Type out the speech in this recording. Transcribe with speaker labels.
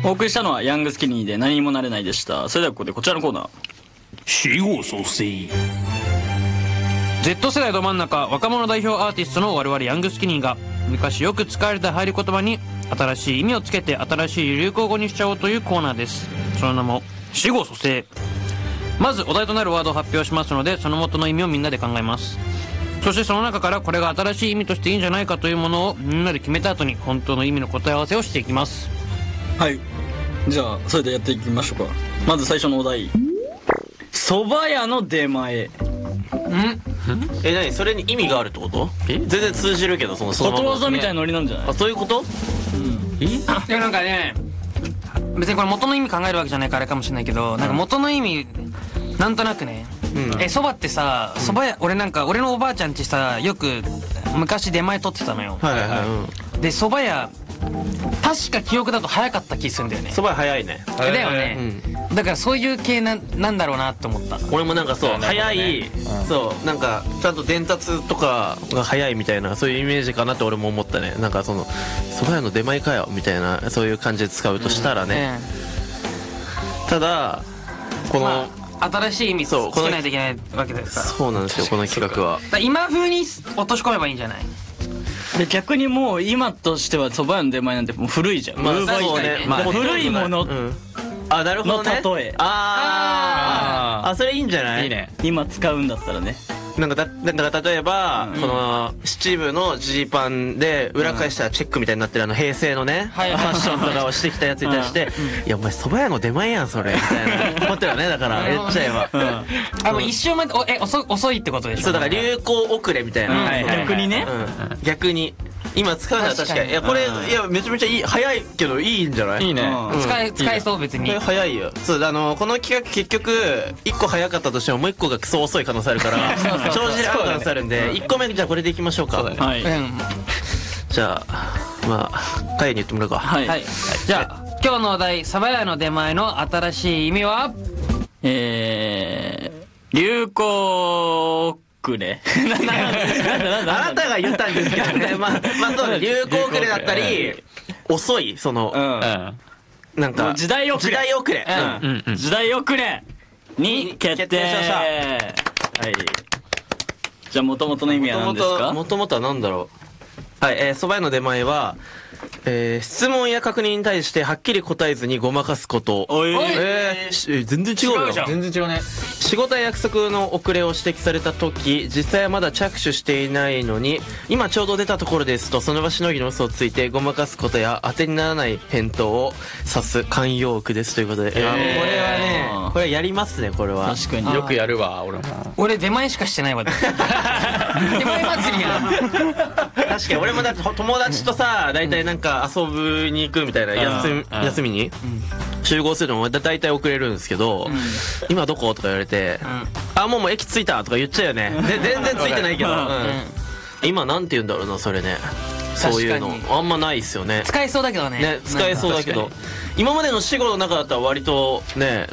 Speaker 1: お送りしたのはヤングスキニーで何にもなれないでした。それではここでこちらのコーナー、
Speaker 2: 死後蘇生。
Speaker 3: Z 世代ど真ん中若者代表アーティストの我々ヤングスキニーが昔よく使われた入り言葉に新しい意味をつけて新しい流行語にしちゃおうというコーナーです。その名も死後蘇生。まずお題となるワードを発表しますので、その元の意味をみんなで考えます。そしてその中からこれが新しい意味としていいんじゃないかというものをみんなで決めた後に本当の意味の答え合わせをしていきます。
Speaker 1: はい、じゃあそれでやっていきましょうか。まず最初のお題、蕎麦屋の出前。
Speaker 4: 何それに意味があるってこと？全然通じるけど、その
Speaker 1: ことわざみたいなノリなんじゃない？
Speaker 4: あ、そういうこと？
Speaker 3: いやなんかね、別にこれ元の意味考えるわけじゃないからあれかもしれないけど、なんか元の意味なんとなくね、蕎麦ってさ、蕎麦屋、俺のおばあちゃんちさ、よく昔出前取ってたのよ。
Speaker 4: はいはいはい。
Speaker 3: で蕎麦屋確か記憶だと早かった気するんだよね。
Speaker 4: そば早いね。
Speaker 3: だよね、だからそういう系なんだろうなって思った。
Speaker 4: 俺もなんかそう早い、そうなんかちゃんと伝達とかが早いみたいな、そういうイメージかなって俺も思ったね。なんかその蕎麦屋の出前かよみたいな、そういう感じで使うとしたらね、ただこの、
Speaker 3: 新しい意味つけないといけないわけですから。
Speaker 4: そうなんですよ、この企画は。
Speaker 3: 今風に落とし込めばいいんじゃない？
Speaker 1: で逆にもう今としては蕎麦屋の出前なんてもう古いじゃん。
Speaker 4: まあそうね、
Speaker 1: 古いもの
Speaker 4: あ、なるほどね。
Speaker 1: の例え。
Speaker 4: あ、それいいんじゃない？
Speaker 1: いいね。今使うんだったらね。
Speaker 4: なんか例えば、その七分のジーパンで裏返したらチェックみたいになってる平成のね、ファッションとかをしてきたやつに対して「いやお前蕎麦屋の出前やんそれ」みたいな思ってるよね。だから言っちゃえば、
Speaker 3: もう一周まで遅いってことでしょ。
Speaker 4: そうだから流行遅れみたいな、
Speaker 1: 逆にね、
Speaker 4: 逆に今使うのは確かに、いやこれいやめちゃめちゃいい、早いけどいいんじゃない？
Speaker 1: いいね。
Speaker 3: 使えそう別に。
Speaker 4: 早いよ。そう、この企画結局1個早かったとしてももう1個がクソ遅い可能性あるから正直ある可能性あるんで、1個目じゃあこれでいきましょうか。
Speaker 1: はい。
Speaker 4: じゃあまあカイに言ってもらうか。
Speaker 1: はい。
Speaker 3: じゃあ今日のお題、蕎麦屋の出前の新しい意味は
Speaker 1: 流行遅れ。
Speaker 4: あなたが言ったんですけどね。まあそうね、流行遅れだったり遅い、そのなんか
Speaker 1: 時代遅れ。時代遅れに決定しました。はい。じゃあ元々の意味は何ですか？
Speaker 4: 元々は何だろう。はい、蕎麦屋の出前は、質問や確認に対してはっきり答えずにごまかすこと。全然違うよ。
Speaker 3: 全然違うね。
Speaker 4: 仕事や約束の遅れを指摘された時、実際はまだ着手していないのに今ちょうど出たところですとその場しのぎの嘘をついてごまかすことや当てにならない返答を指す慣用句ですということで、これはね、これやりますね。これは
Speaker 1: 確かに
Speaker 2: よくやるわ。
Speaker 3: 俺出前しかしてないわ。出前祭りや。
Speaker 4: 確かに俺もだって友達とさ、大体なんか遊びに行くみたいな、休みに集合するのも大体遅れるんですけど、今どこ？とか言われて、あ、もう駅着いたとか言っちゃうよね。で全然着いてないけど、今なんて言うんだろうな、それね。そういうのあんまないっすよね。
Speaker 3: 使えそうだけどね。
Speaker 4: 使えそうだけど、今までの死後の中だったら割とね、